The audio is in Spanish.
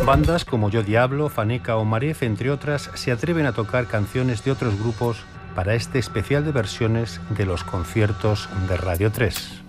Bandas como Yo Diablo, Faneca o Maref, entre otras, se atreven a tocar canciones de otros grupos para este especial de versiones de los conciertos de Radio 3.